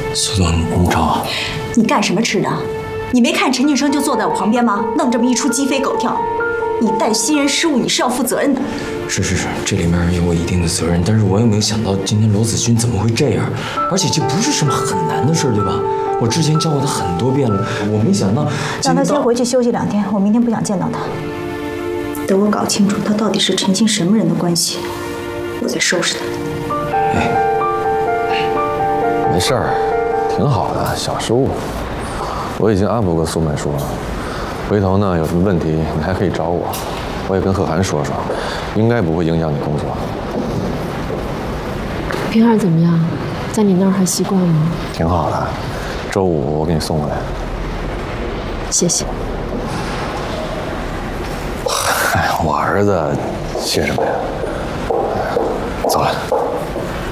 苏总，你找我？ 你干什么吃的？你没看陈俊生就坐在我旁边吗？弄这么一出鸡飞狗跳，你带新人失误，你是要负责任的。 是，这里面有我一定的责任，但是我也没有想到今天罗子君怎么会这样，而且这不是什么很难的事，对吧？我之前教过他很多遍了，我没想到。 让他先回去休息2天，我明天不想见到他。等我搞清楚他到底是陈庆什么人的关系，我再收拾他。 哎， 没事儿，挺好的，小失误。我已经安抚过苏美术了，回头呢有什么问题你还可以找我。我也跟贺涵说说，应该不会影响你工作。 平儿怎么样？在你那儿还习惯吗？ 挺好的，周五我给你送过来。 谢谢。 哎，我儿子谢什么呀？走了。